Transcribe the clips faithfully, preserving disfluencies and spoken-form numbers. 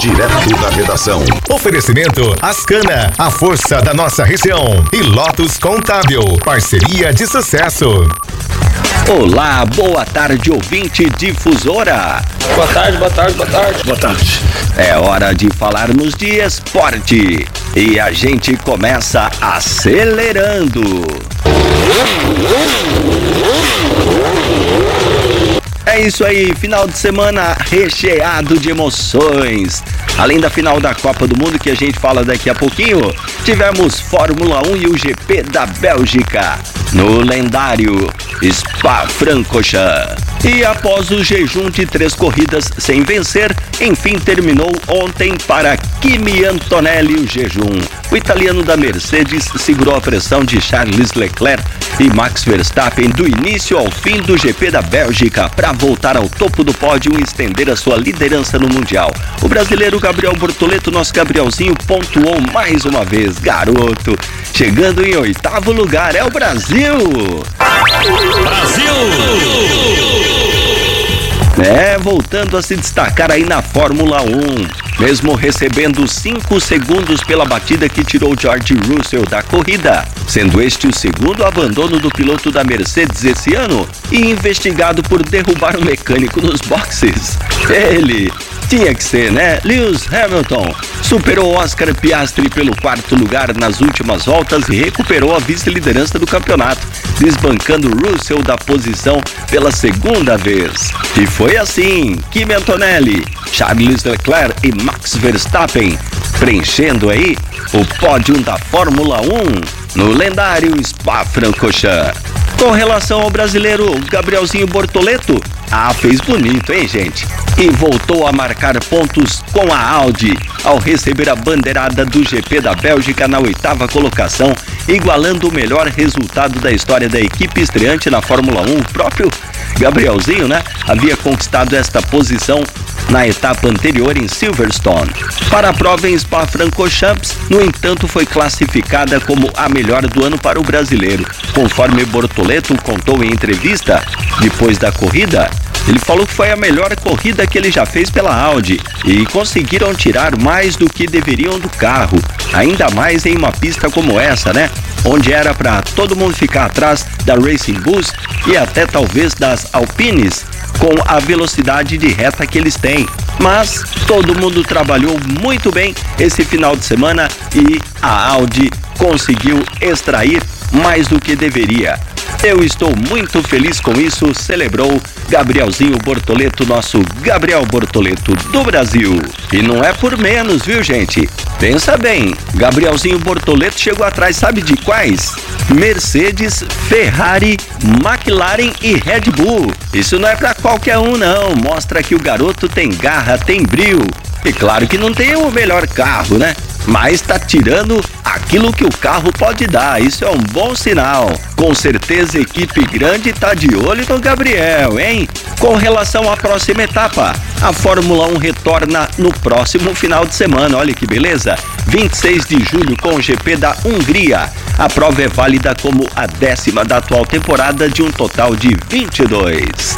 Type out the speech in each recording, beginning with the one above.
Direto da redação. Oferecimento Ascana, a força da nossa região. E Lotus Contábil, parceria de sucesso. Olá, boa tarde, ouvinte difusora. Boa tarde, boa tarde, boa tarde. Boa tarde. É hora de falarmos de esporte. E a gente começa acelerando. É isso aí, final de semana recheado de emoções. Além da final da Copa do Mundo, que a gente fala daqui a pouquinho, tivemos Fórmula um e o G P da Bélgica, no lendário Spa-Francorchamps. E após o jejum de três corridas sem vencer, enfim terminou ontem para Kimi Antonelli o jejum. O italiano da Mercedes segurou a pressão de Charles Leclerc e Max Verstappen do início ao fim do G P da Bélgica para voltar ao topo do pódio e estender a sua liderança no Mundial. O brasileiro Gabriel Bortoleto, nosso Gabrielzinho, pontuou mais uma vez. Garoto, chegando em oitavo lugar, é o Brasil! Brasil! É, voltando a se destacar aí na Fórmula um, mesmo recebendo cinco segundos pela batida que tirou George Russell da corrida, sendo este o segundo abandono do piloto da Mercedes esse ano e investigado por derrubar um mecânico nos boxes. Ele... tinha que ser, né? Lewis Hamilton superou Oscar Piastri pelo quarto lugar nas últimas voltas e recuperou a vice-liderança do campeonato, desbancando Russell da posição pela segunda vez. E foi assim, Kimi Antonelli, Charles Leclerc e Max Verstappen preenchendo aí o pódio da Fórmula um no lendário Spa-Francorchamps. Com relação ao brasileiro Gabrielzinho Bortoleto, ah, fez bonito, hein, gente? E voltou a marcar pontos com a Audi ao receber a bandeirada do G P da Bélgica na oitava colocação, igualando o melhor resultado da história da equipe estreante na Fórmula um. O próprio Gabrielzinho, né, havia conquistado esta posição na etapa anterior em Silverstone. Para a prova em Spa-Francorchamps, no entanto, foi classificada como a melhor do ano para o brasileiro. Conforme Bortoleto contou em entrevista depois da corrida, ele falou que foi a melhor corrida que ele já fez pela Audi e conseguiram tirar mais do que deveriam do carro, ainda mais em uma pista como essa, né? Onde era para todo mundo ficar atrás da Racing Bulls e até talvez das Alpines, com a velocidade de reta que eles têm. Mas todo mundo trabalhou muito bem esse final de semana e a Audi conseguiu extrair mais do que deveria. Eu estou muito feliz com isso, celebrou Gabrielzinho Bortoleto, nosso Gabriel Bortoleto do Brasil. E não é por menos, viu, gente? Pensa bem, Gabrielzinho Bortoleto chegou atrás, sabe de quais? Mercedes, Ferrari, McLaren e Red Bull. Isso não é pra qualquer um, não. Mostra que o garoto tem garra, tem brio. E claro que não tem o melhor carro, né? Mas tá tirando aquilo que o carro pode dar, isso é um bom sinal. Com certeza a equipe grande tá de olho no Gabriel, hein? Com relação à próxima etapa, a Fórmula um retorna no próximo final de semana, olha que beleza, vinte e seis de julho com o G P da Hungria. A prova é válida como a décima da atual temporada de um total de vinte e dois.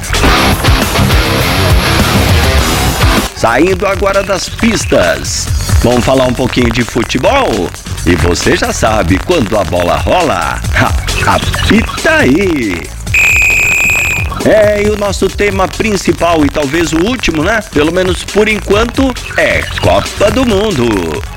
Saindo agora das pistas, vamos falar um pouquinho de futebol? E você já sabe, quando a bola rola, apita aí! É, e o nosso tema principal e talvez o último, né? Pelo menos por enquanto, é Copa do Mundo.